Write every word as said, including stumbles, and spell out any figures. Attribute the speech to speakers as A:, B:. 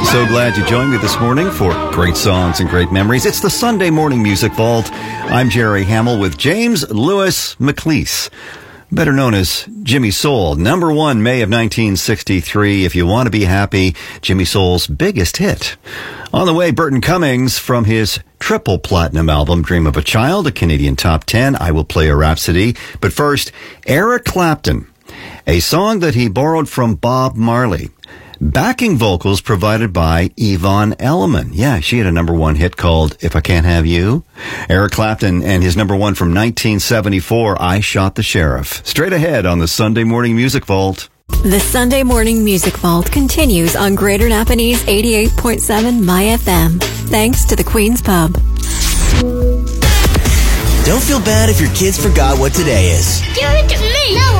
A: So glad you joined me this morning for great songs and great memories. It's the Sunday Morning Music Vault. I'm Jerry Hamill with James Lewis McLeese, better known as Jimmy Soul. Number one, May of nineteen sixty-three. If You Want to Be Happy, Jimmy Soul's biggest hit. On the way, Burton Cummings from his triple platinum album, Dream of a Child, a Canadian top ten. I Will Play a Rhapsody. But first, Eric Clapton, a song that he borrowed from Bob Marley. Backing vocals provided by Yvonne Elliman. Yeah, she had a number one hit called If I Can't Have You. Eric Clapton and his number one from nineteen seventy-four, I Shot the Sheriff. Straight ahead on the Sunday Morning Music Vault.
B: The Sunday Morning Music Vault continues on Greater Napanese eighty-eight point seven My F M. Thanks to the Queen's Pub.
C: Don't feel bad if your kids forgot what today is.
D: Give it to me! No!